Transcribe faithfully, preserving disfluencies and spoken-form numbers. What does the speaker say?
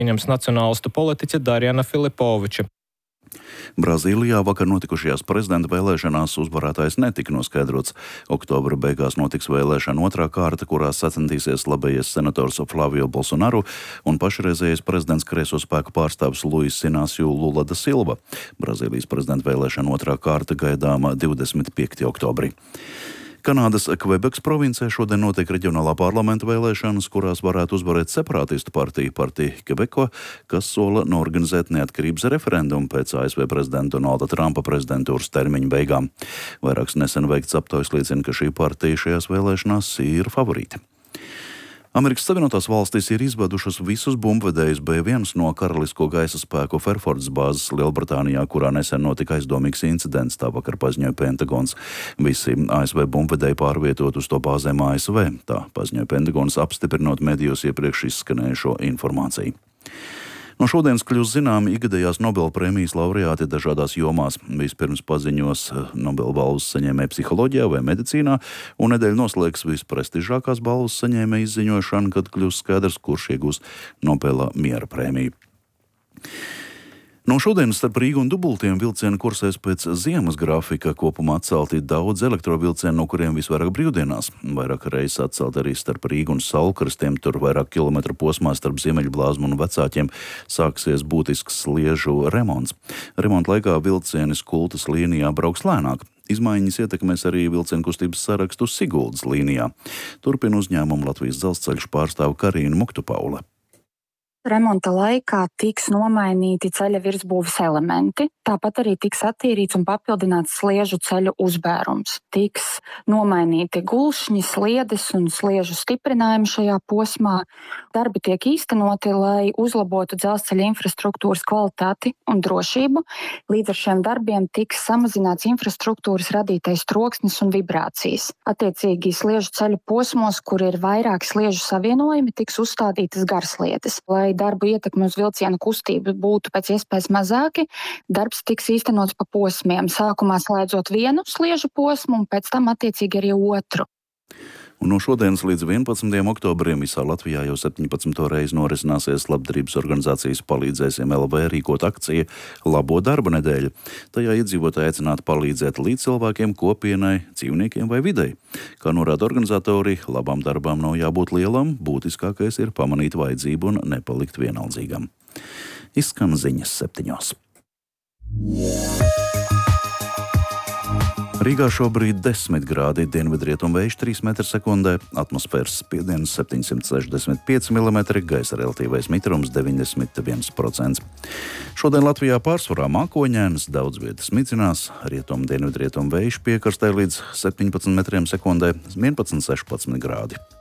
Pieņems nacionālistu politiķe Darjana Filipoviča. Brazīlijā vakar notikušajās prezidenta vēlēšanās uzvarētājs netika noskaidrots. Oktobra beigās notiks vēlēšana otrā kārta, kurā sacensties labējais senators Flavio Bolsonaru un pašreizējais prezidents kreiso spēku pārstāvis Luis Inácio Lula da Silva. Brazīlijas prezidenta vēlēšana otrā kārta gaidāma divdesmit piektajā oktobrī. Kanādas Kvebeks provincē šodien notiek reģionālā parlamenta vēlēšanas, kurās varētu uzvarēt separātistu partiju, partija Kvebeko, kas sola norganizēt neatkarības referendumu pēc A S V prezidenta Donalda Trumpa prezidentūras termiņa beigām. Vairākas nesen veikts aptaujas liecina, ka šī partija šajās vēlēšanās ir favorīta. Amerikas Savienotās valstis ir izvedušas visus bumbvedējus B viens no karalisko gaisa spēku Fairfords bāzes Lielbritānijā, kurā nesen notika aizdomīgs incidents, tā vakar paziņoja Pentagons. Visi A S V bumbvedēji pārvietot uz to bāzēm A S V, tā paziņoja Pentagons, apstiprinot medijos iepriekš izskanējušo informāciju. No šodienas kļūs zināmi ikgadējās Nobela prēmijas laureāti dažādās jomās. Vispirms paziņos Nobela balvas saņēmēji psiholoģijā vai medicīnā, un nedēļa noslēgs visprestižākās balvas saņēmēju izziņošanu, kad kļūs skaidrs, kurš iegūs Nobela miera prēmiju. No šodienas starp Rīgu un Dubultiem vilcienu kursēs pēc ziemas grafika. Kopumā atcelti daudz elektrovilcienu, no kuriem visvairāk brīvdienās. Vairāk reizes atcelti arī starp Rīgu un Saulkrastiem, tur vairāk kilometru posmā starp Ziemeļblāzmu un Vecāķiem sāksies būtisks sliežu remonts. Remonta laikā vilcienis Kultas līnijā brauks lēnāk. Izmaiņas ietekmēs arī vilcienu kustības sarakstu Siguldas līnijā. Turpina uzņēmumu Latvijas dzelzceļš pārstāve Karīna Muktupaule. Remonta laikā tiks nomainīti ceļa virsbūves elementi, tāpat arī tiks attīrīts un papildināts sliežu ceļu uzbērums. Tiks nomainīti gulšņi, sliedes un sliežu stiprinājumi šajā posmā. Darbi tiek īstenoti, lai uzlabotu dzelzceļa infrastruktūras kvalitāti un drošību. Līdz ar šiem darbiem tiks samazināts infrastruktūras radītais troksnis un vibrācijas. Attiecīgi sliežu ceļu posmos, kur ir vairāki sliežu savienojumi, tiks uzstādītas garsliedes. Lai darbu ietekmi uz vilcienu kustību būtu pēc iespējas mazāki, darbs tiks īstenots pa posmiem, sākumā slēdzot vienu sliežu posmu un pēc tam attiecīgi arī otru. Un no šodienas līdz vienpadsmitajam oktobrim visā Latvijā jau septiņpadsmito reizi norisināsies labdarības organizācijas Palīdzēsim L V rīkot akcija Labo darba nedēļa. Tajā iedzīvotāji aicināti palīdzēt līdz cilvēkiem, kopienai, dzīvniekiem vai videi. Kā norāda organizatori, labām darbām nav jābūt lielam, būtiskākais ir pamanīt vajadzību un nepalikt vienaldzīgam. Izskan ziņas septiņos. Rīgā šobrīd desmit grādi, dienvidrietumu vējš trīs metri sekundē, atmosfēras spiediens septiņsimt sešdesmit pieci milimetri, gaisa relatīvais mitrums deviņdesmit viens procents. Šodien Latvijā pārsvarā mākoņēns, daudz vietas midzinās, rietumu dienvidrietumu vējš piekrastē līdz septiņpadsmit metriem sekundē, vienpadsmit sešpadsmit grādi.